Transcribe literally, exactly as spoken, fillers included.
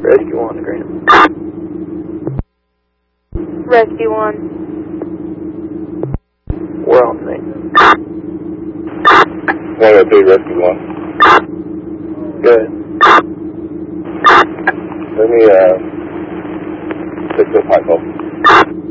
Rescue one, green. Rescue one. We're on scene. one oh three, Rescue one. Good. Let me, uh, fix the pipe off.